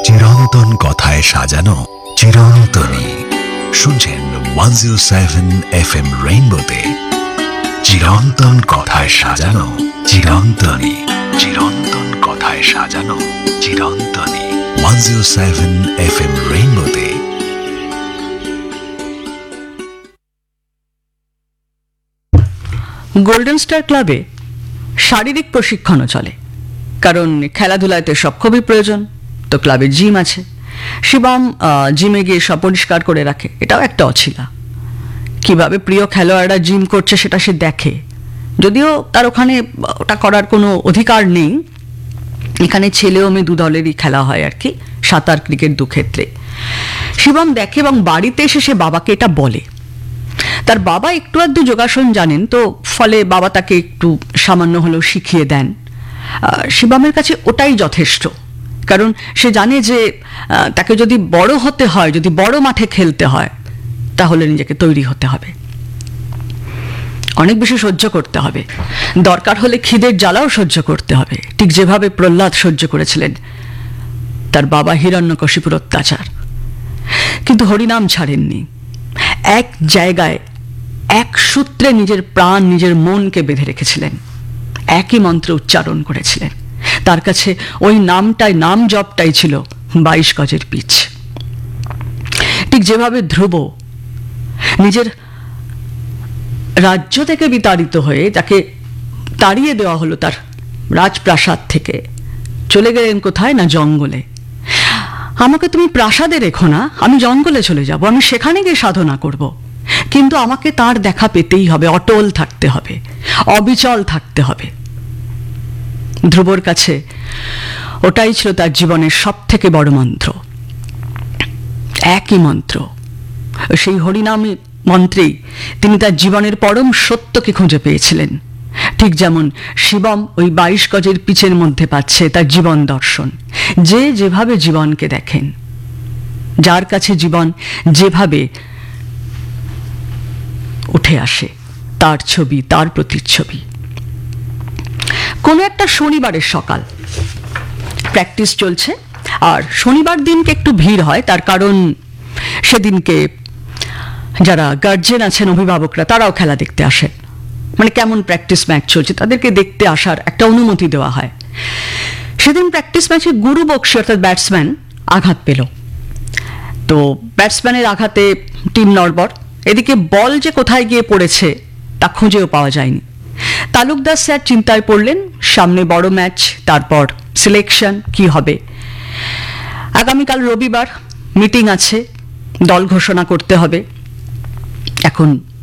চিরন্তন কথায় সাজানো চিরন্তনী। শুনছেন 107 FM রেইনবোতে চিরন্তন কথায় সাজানো চিরন্তনী। চিরন্তন কথায় সাজানো চিরন্তনী। 107 FM রেইনবোতে। গোল্ডেন স্টার ক্লাবে শারীরিক প্রশিক্ষণও চলে, কারণ খেলাধুলায় তো সব খুবই প্রয়োজন। তো ক্লাবে জিম আছে, শিবম জিমে গিয়ে সব পরিষ্কার করে রাখে। এটাও একটা অছিলা। কিভাবে প্রিয় খেলোয়াড়রা জিম করছে সেটা সে দেখে, যদিও তার ওখানে ওটা করার কোনো অধিকার নেই। এখানে ছেলে ও মেয়ে দু দলেরই খেলা হয় আর কি, সাঁতার ক্রিকেট দু ক্ষেত্রে। শিবম দেখে এবং বাড়িতে এসে সে বাবাকে এটা বলে। তার বাবা একটু আধটু যোগাসন জানেন, তো ফলে বাবা তাকে একটু সামান্য হলেও শিখিয়ে দেন। শিবমের কাছে ওটাই যথেষ্ট, কারণ সে জানে যে তাকে যদি বড় হতে হয়, যদি বড় মাঠে খেলতে হয়, তাহলে নিজেকে তৈরি হতে হবে, অনেক বেশি সহ্য করতে হবে, দরকার হলে খিদের জ্বালাও সহ্য করতে হবে, ঠিক যেভাবে প্রহ্লাদ সহ্য করেছিলেন তার বাবা হিরণ্যকশিপুর অত্যাচার। কিন্তু হরিনাম ছাড়েননি। এক জায়গায় এক সূত্রে নিজের প্রাণ, নিজের মনকে বেঁধে রেখেছিলেন, একই মন্ত্র উচ্চারণ করেছিলেন। তার কাছে ওই নামটাই, নাম জপটাই ছিল 22 গজের পিচ। ঠিক যেভাবে ধ্রুব নিজের রাজ্য থেকে বিতাড়িত হয়ে, তাকে তাড়িয়ে দেওয়া হলো তার রাজপ্রাসাদ থেকে, চলে গেলেন কোথায় না জঙ্গলে। আমাকে তুমি প্রাসাদে রেখো না, আমি জঙ্গলে চলে যাব, আমি সেখানে গিয়ে সাধনা করব, কিন্তু আমাকে তার দেখা পেতেই হবে, অটল থাকতে হবে, অবিচল থাকতে হবে। ধ্রুবর কাছে ওটাই ছিল তার জীবনের সব থেকে বড় মন্ত্র, একই মন্ত্র। সেই হরিনাম মন্ত্রেই তিনি তার জীবনের পরম সত্যকে খুঁজে পেয়েছিলেন, ঠিক যেমন শিবম ওই 22 গজের পিচের মধ্যে পাচ্ছে তার জীবন দর্শন। যে যেভাবে জীবনকে দেখেন, যার কাছে জীবন যেভাবে উঠে আসে, তার ছবি, তার প্রতিচ্ছবি। কোনো একটা শনিবারের সকাল, প্র্যাকটিস চলছে, আর শনিবার দিনকে একটু ভিড় হয়, তার কারণ সেদিনকে যারা গার্জেন আছেন, অভিভাবকরা, তারাও খেলা দেখতে আসেন। মানে কেমন প্র্যাকটিস ম্যাচ চলছে তাদেরকে দেখতে আসার একটা অনুমতি দেওয়া হয়। সেদিন প্র্যাকটিস ম্যাচে গুরু বক্সী অর্থাৎ ব্যাটসম্যান আঘাত পেল। তো ব্যাটসম্যানের আঘাতে টিম নড়বড়। এদিকে বল যে কোথায় গিয়ে পড়েছে তা খুঁজেও পাওয়া যায়নি। তালুকদার স্যার চিন্তায় পড়লেন, সামনে বড় ম্যাচ, তারপর সিলেকশন, কি হবে। আগামীকাল রবিবার মিটিং আছে, দল ঘোষণা করতে হবে। এখন